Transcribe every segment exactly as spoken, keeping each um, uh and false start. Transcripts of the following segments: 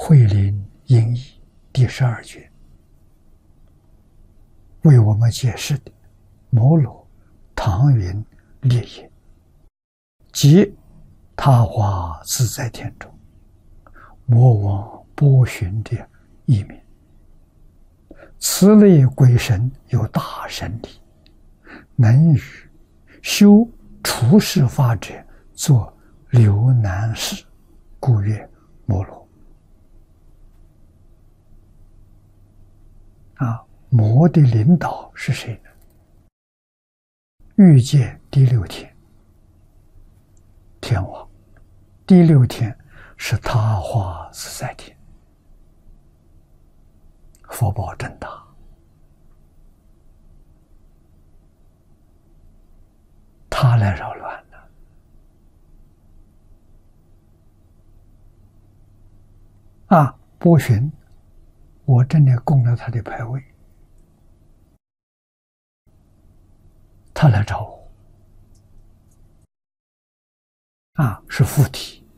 慧林英译第十二卷为我们解释的摩罗唐云烈焰，即他化自在天中魔王波旬的意名。此类鬼神有大神力，能与修处世法者作流难事，故曰摩罗。啊，魔的领导是谁呢？欲界第六天天王，第六天是他化自在天，福报真大。他来扰乱了。啊，波旬，我这里供了他的牌位，他来找我。啊，是附体。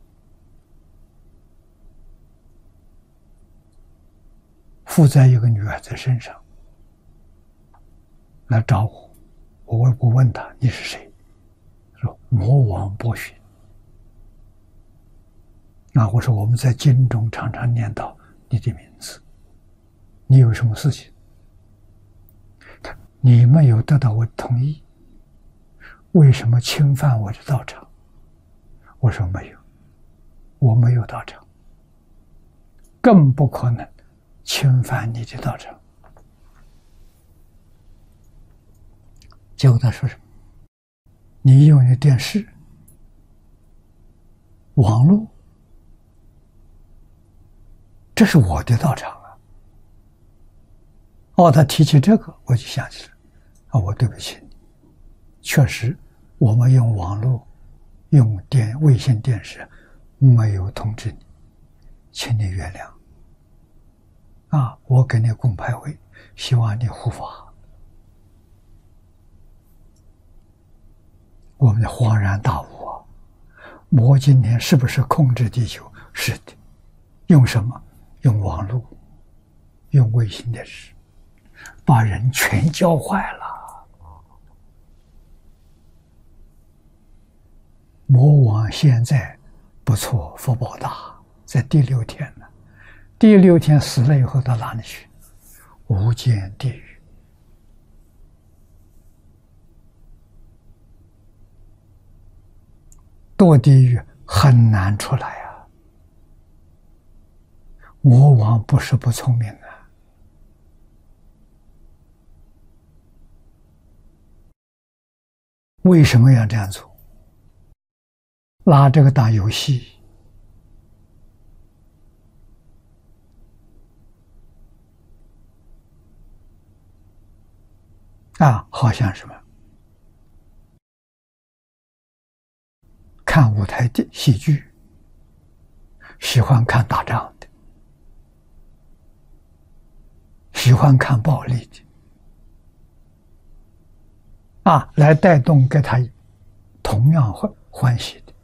附在一个女孩子身上，来找我。我问我问他你是谁？他说魔王波旬。那我说我们在经中常常念到你的名字，你有什么事情？你没有得到我的同意，为什么侵犯我的道场？我说没有，我没有道场，更不可能侵犯你的道场。结果他说什么？你用的电视、网络，这是我的道场啊！哦，他提起这个，我就想起来，啊，我对不起你，确实，我们用网络、用电卫星电视没有通知你，请你原谅。啊，我给你供牌位，希望你护法。我们恍然大悟啊！魔今天是不是控制地球？是的。用什么？用网络，用卫星电视，把人全教坏了。魔王现在不错，福报大，在第六天呢。第六天死了以后到哪里去？无间地狱。堕地狱很难出来啊！魔王不是不聪明啊。为什么要这样做？拿这个当游戏啊，好像什么？看舞台的戏剧，喜欢看打仗的，喜欢看暴力的，啊，来带动给他同样欢欢喜的，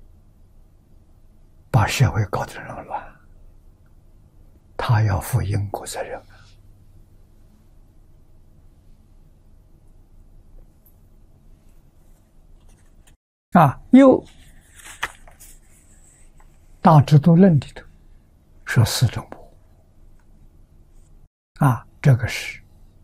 把社会搞得这么乱，他要负因果责任。啊，又大智度论里头说四种魔。啊，这个是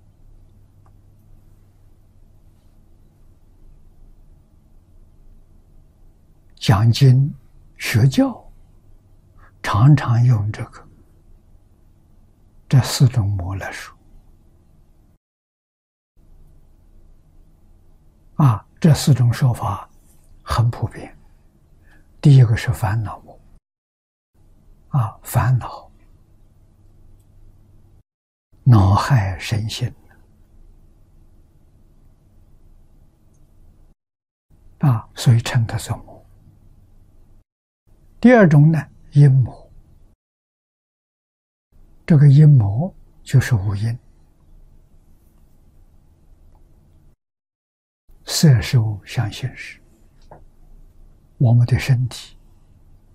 讲经学教常常用这个这四种魔来说。啊，这四种说法很普遍。第一个是烦恼魔。啊，烦恼恼害身心啊，所以称它做魔。第二种呢，阴魔。这个阴魔就是五阴，色受想行识。我们的身体